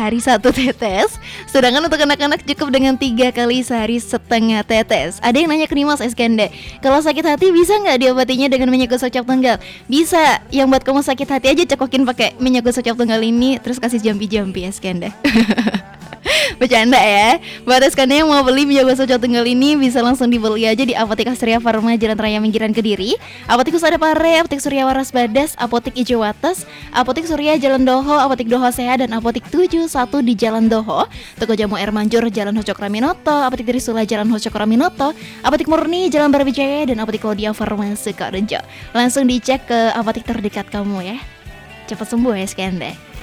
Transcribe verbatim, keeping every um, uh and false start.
sehari satu tetes, sedangkan untuk anak-anak cukup dengan tiga kali sehari setengah tetes. Ada yang nanya ke Nimas Eskende, kalau sakit hati bisa nggak diobatinya dengan minyak gosok cap tunggal? Bisa. Yang buat kamu sakit hati aja cekokin pakai minyak gosok cap tunggal ini, terus kasih jampi-jampi Eskende. Bercanda ya. Buat Eskende yang mau beli minyak gosok cap tunggal ini bisa langsung dibeli aja di Apotek Surya Farma Jalan Raya Minggiran Kediri, Apotek Kusada Pare, Apotek Surya Waras Badas, Apotek Ijo Wates, Apotek Surya Jalan Doho, Apotek Doho Sehat, dan Apotek tujuh puluh satu di Jalan Doho, Toko Jamu Air Manjur Jalan Hocok Raminoto, Apotek Trisula Jalan Hocok Raminoto, Apotek Murni Jalan Barbijaya, dan Apotek Claudia Farmasi Sukorejo. Langsung dicek ke apotek terdekat kamu ya. Cepat sembuh ya Eskende.